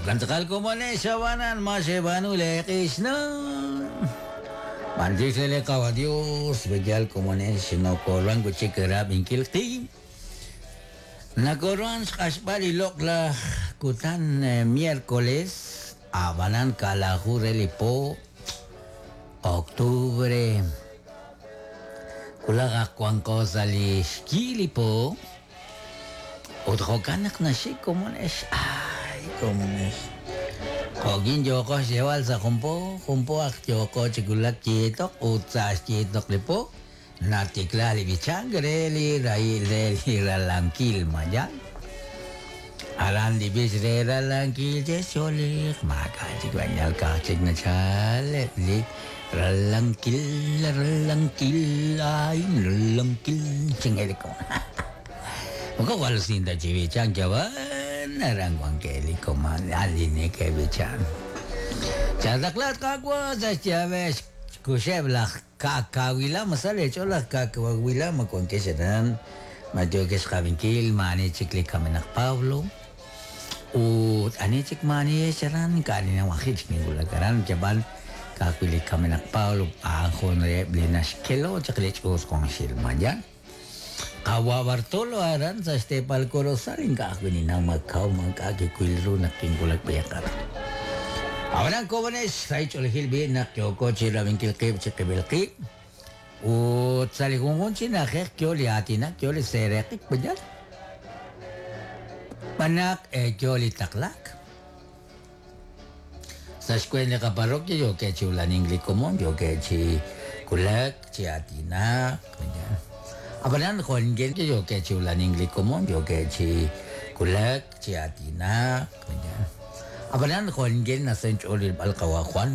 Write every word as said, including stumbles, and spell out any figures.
Gantakal ko mo na sabanan, masebanu lekis na. Manjik lele kawadios, bejal ko mo na sinokoran ko chikera bingkil tim. Nakoran kaspali lokla kutan eh, miércoles, abanan kalahureli po, octubre. Kulaga kuangko sali skili po. Otro kanak na si komunes. Ay, komunes. Kogin joko sewal sa kumpo. Kumpo ak joko chigulak chitok. Utsas chitok lipo. Natikla li bichangre li rai li ralangkil majan. Alan di bis re ralangkil jesolik. Maka chigwanyal kachig na chalet li. Ralangkil, ralangkil, ay ralangkil. Chingeri ko. Muka walau sinta cewek cang jawan narang wang keli koman aline kewe cang. Cadaklah kakwa sa cewek kuseblah kakawila masalah colah kakawila makon kesedan maju kes kawingkil mani cikli kamenak Pablo. Ut ane cik mani seran kani na wakit minggu lagaran jaban kakili kamenak Pablo akon re blenas kelo cikli cus kongsil majan. Kawa Bartolo aran sa Stepal Corosaring ka ako ni nang magkaw magkakikuilro na kingkulak bayakar. Awanan ko manes, sa itsol hilbi na kyoko chilaming kilkip sa kabilkip. Ut sa likungon sinakek kyo li ati na kyo li serekik ba dyan? Panak e kyo li taklak. Sa eskwela ka parokya yo ke chi ulaning likumon yo ke chi kulak, chi ati na, kanyan. Abanan kon gel yo ke chi ulaning likumon yo ke chi kulak chi atina kanya. Abanan kon gel na sen cholil balkawa kwan